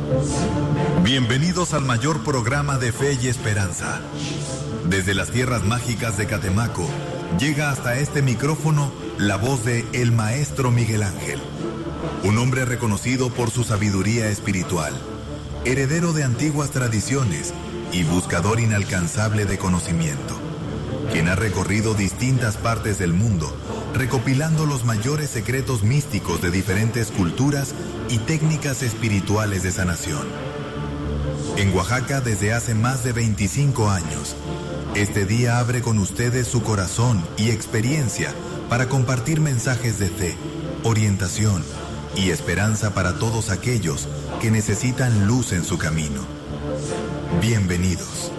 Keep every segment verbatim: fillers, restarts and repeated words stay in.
Bienvenidos al mayor programa de fe y esperanza. Desde las tierras mágicas de Catemaco, llega hasta este micrófono la voz de el Maestro Miguel Ángel, un hombre reconocido por su sabiduría espiritual, heredero de antiguas tradiciones y buscador inalcanzable de conocimiento, quien ha recorrido distintas partes del mundo, recopilando los mayores secretos místicos de diferentes culturas y técnicas espirituales de sanación. En Oaxaca, desde hace más de veinticinco años, este día abre con ustedes su corazón y experiencia para compartir mensajes de fe, orientación y esperanza para todos aquellos que necesitan luz en su camino. Bienvenidos.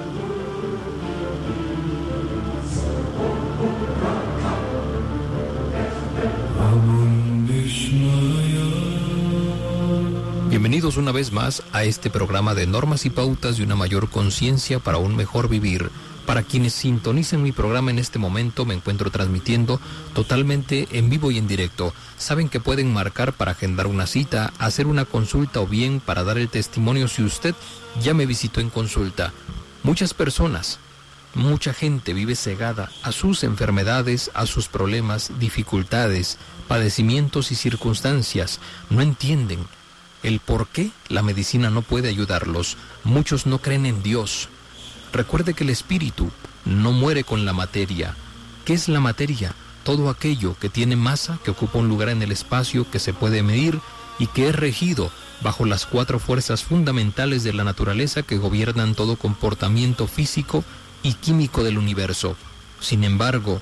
Bienvenidos una vez más a este programa de normas y pautas de una mayor conciencia para un mejor vivir. Para quienes sintonicen mi programa en este momento, me encuentro transmitiendo totalmente en vivo y en directo. Saben que pueden marcar para agendar una cita, hacer una consulta o bien para dar el testimonio si usted ya me visitó en consulta. Muchas personas, mucha gente vive cegada a sus enfermedades, a sus problemas, dificultades, padecimientos y circunstancias. No entienden el por qué la medicina no puede ayudarlos. Muchos no creen en Dios. Recuerde que el espíritu no muere con la materia. ¿Qué es la materia? Todo aquello que tiene masa, que ocupa un lugar en el espacio, que se puede medir y que es regido bajo las cuatro fuerzas fundamentales de la naturaleza que gobiernan todo comportamiento físico y químico del universo. Sin embargo,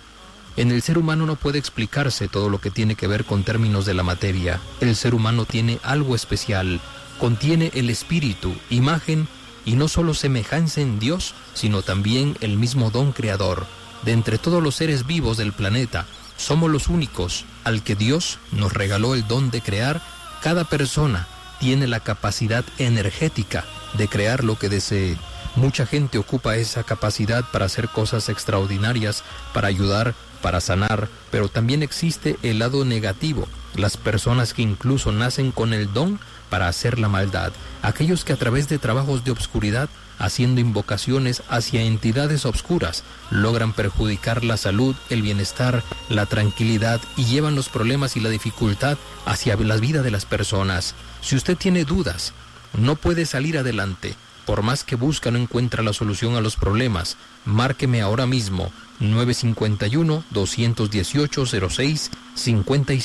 en el ser humano no puede explicarse todo lo que tiene que ver con términos de la materia. El ser humano tiene algo especial, contiene el espíritu, imagen y no solo semejanza en Dios, sino también el mismo don creador. De entre todos los seres vivos del planeta, somos los únicos al que Dios nos regaló el don de crear. Cada persona tiene la capacidad energética de crear lo que desee. Mucha gente ocupa esa capacidad para hacer cosas extraordinarias, para ayudar, para sanar, pero también existe el lado negativo, las personas que incluso nacen con el don para hacer la maldad, aquellos que a través de trabajos de obscuridad, haciendo invocaciones hacia entidades obscuras, logran perjudicar la salud, el bienestar, la tranquilidad y llevan los problemas y la dificultad hacia la vida de las personas. Si usted tiene dudas, no puede salir adelante, por más que busca no encuentra la solución a los problemas, márqueme ahora mismo nueve cinco uno, dos uno ocho, cero seis cinco